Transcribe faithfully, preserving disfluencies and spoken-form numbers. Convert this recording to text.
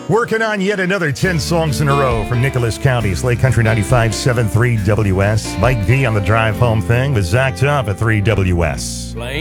Working on yet another ten songs in a row from Nicholas County's Lake Country ninety-five point seven three W S. Mike V on the drive home thing with Zach Tuff at three W S.